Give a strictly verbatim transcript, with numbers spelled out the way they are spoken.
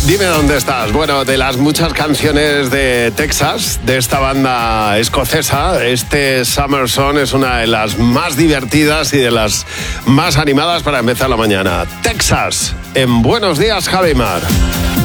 Dime dónde estás. Bueno, de las muchas canciones de Texas, de esta banda escocesa, este Summer Song es una de las más divertidas y de las más animadas para empezar la mañana. Texas, en Buenos Días, Javi Mar.